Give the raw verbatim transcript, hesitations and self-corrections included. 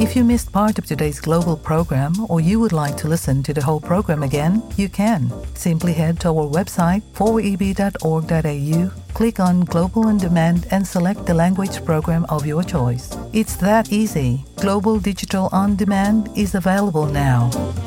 If you missed part of today's global program or you would like to listen to the whole program again, you can. Simply head to our website four e b dot org dot a u, click on Global On Demand and select the language program of your choice. It's that easy. Global Digital On Demand is available now.